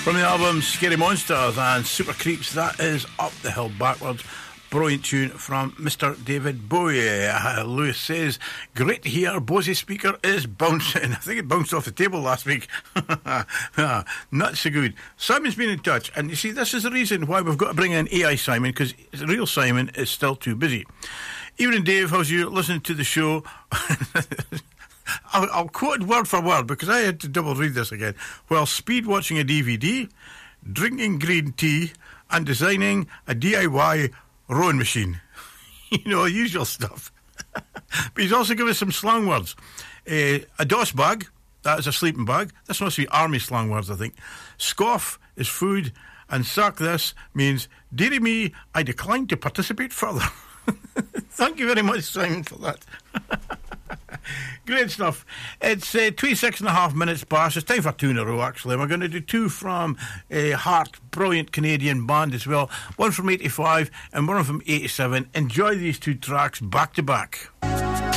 From the album Scary Monsters and Super Creeps, that is Up the Hill Backwards. Brilliant tune from Mr. David Bowie. Lewis says, great to hear Bose speaker is bouncing. I think it bounced off the table last week. Not so good. Simon's been in touch, and you see, this is the reason why we've got to bring in AI Simon, because the real Simon is still too busy. Evening, Dave. How's you listening to the show? I'll quote it word for word because I had to double read this again. While speed watching a DVD, drinking green tea, and designing a DIY rowing machine. You know, usual stuff. But he's also given us some slang words. A DOS bag, that is a sleeping bag. This must be army slang words, I think. Scoff is food, and sack this means, dearie me, I decline to participate further. Thank you very much, Simon, for that. Great stuff. It's 26 and a half minutes past. It's time for two in a row, actually. We're going to do two from Heart, brilliant Canadian band as well. One from 85 and one from 87. Enjoy these two tracks back to back.